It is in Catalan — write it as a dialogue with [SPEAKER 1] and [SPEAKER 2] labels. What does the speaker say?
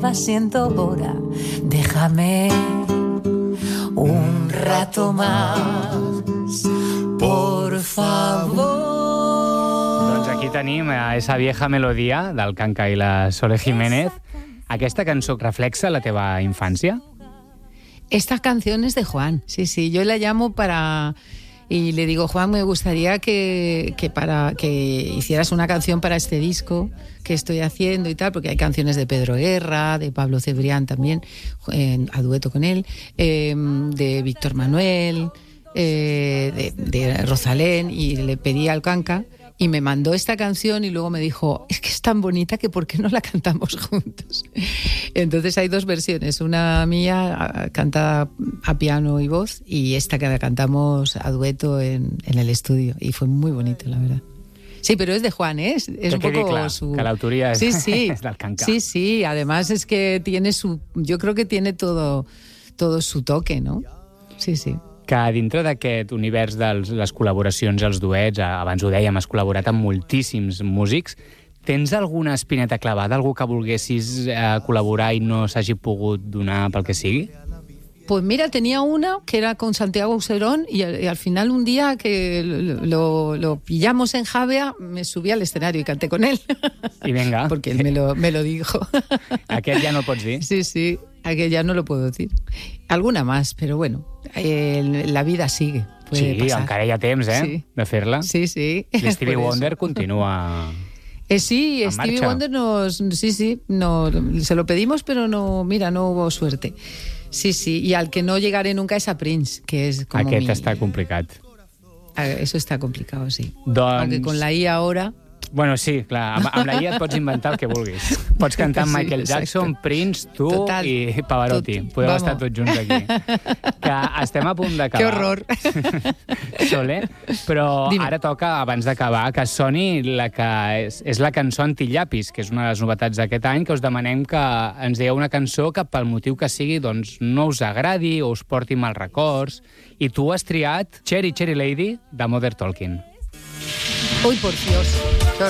[SPEAKER 1] Va siendo hora, déjame un rato más, por favor.
[SPEAKER 2] Doncs aquí tenim esa vieja melodia del Kanka i la Sole Jiménez. Aquesta cançó reflexa la teva infància?
[SPEAKER 3] Esta canción es de Juan, sí, yo la llamo y le digo, Juan, me gustaría que hicieras una canción para este disco que estoy haciendo y tal, porque hay canciones de Pedro Guerra, de Pablo Cebrián también, a dueto con él, de Víctor Manuel, de Rosalén, y le pedí al Kanka y me mandó esta canción y luego me dijo, es que es tan bonita que ¿por qué no la cantamos juntos? Entonces hay dos versiones, una mía cantada a piano y voz y esta que la cantamos a dueto en el estudio y fue muy bonito, la verdad. Sí, pero es de Juan, ¿eh? Es un poco
[SPEAKER 2] clar,
[SPEAKER 3] su...
[SPEAKER 2] que l'autoria és, és del Kanka.
[SPEAKER 3] Sí, además es que tiene yo creo que tiene todo su toque, ¿no? Sí.
[SPEAKER 2] Que dintre d'aquest univers de les col·laboracions, els duets, abans ho dèiem, has col·laborat amb moltíssims músics. Tens alguna espineta clavada, algú que volguessis col·laborar i no s'hagi pogut donar pel que sigui?
[SPEAKER 3] Pues mira, tenía una que era con Santiago Auserón y al final un día que lo pillamos en Javea, me subí al escenario y canté con él.
[SPEAKER 2] Y venga.
[SPEAKER 3] Porque él me lo dijo.
[SPEAKER 2] Aquest ja no el pots dir?
[SPEAKER 3] Sí, aquel ya no lo puedo decir. Alguna más, pero bueno, la vida sigue.
[SPEAKER 2] Sí,
[SPEAKER 3] pasar.
[SPEAKER 2] encara hi ha temps,
[SPEAKER 3] sí.
[SPEAKER 2] de fer-la.
[SPEAKER 3] Sí.
[SPEAKER 2] L'Stevie Wonder continua...
[SPEAKER 3] Sí, Stevie Wonder se lo pedimos, pero no hubo suerte. Sí, y al que no llegaré nunca es a Prince, que es como
[SPEAKER 2] Aquest està complicat.
[SPEAKER 3] Eso está complicado, sí.
[SPEAKER 2] Doncs...
[SPEAKER 3] Aunque con la I ahora...
[SPEAKER 2] Bueno, sí, clar, amb la I et pots inventar el que vulguis. Pots cantar amb Michael Jackson, Prince, tu i Pavarotti. Podeu estar tots junts aquí. Que estem a punt d'acabar.
[SPEAKER 3] Que horror.
[SPEAKER 2] Sole, però
[SPEAKER 3] Dime.
[SPEAKER 2] Ara toca, abans d'acabar, que soni la que és la cançó Antillapis, que és una de les novetats d'aquest any, que us demanem que ens digueu una cançó que pel motiu que sigui doncs, no us agradi o us porti mal records. I tu has triat Cherry Cherry Lady, de Mother Talking.
[SPEAKER 3] Uy, por Dios, qué